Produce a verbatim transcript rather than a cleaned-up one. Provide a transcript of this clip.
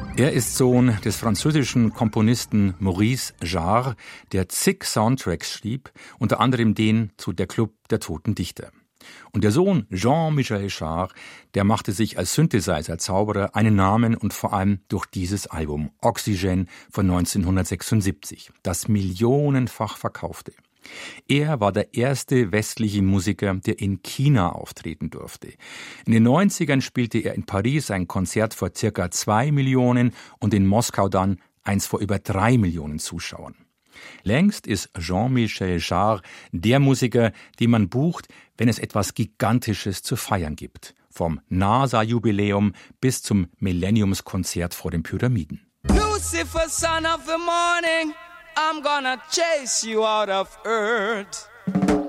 Er ist Sohn des französischen Komponisten Maurice Jarre, der zig Soundtracks schrieb, unter anderem den zu Der Club der Toten Dichter. Und der Sohn Jean-Michel Jarre, der machte sich als Synthesizer-Zauberer einen Namen und vor allem durch dieses Album Oxygen von neunzehnhundertsechsundsiebzig, das millionenfach verkaufte. Er war der erste westliche Musiker, der in China auftreten durfte. In den neunzigern spielte er in Paris ein Konzert vor circa zwei Millionen und in Moskau dann eins vor über drei Millionen Zuschauern. Längst ist Jean-Michel Jarre der Musiker, den man bucht, wenn es etwas Gigantisches zu feiern gibt. Vom NASA-Jubiläum bis zum Millenniumskonzert vor den Pyramiden. Lucifer, son of the morning, I'm gonna chase you out of earth.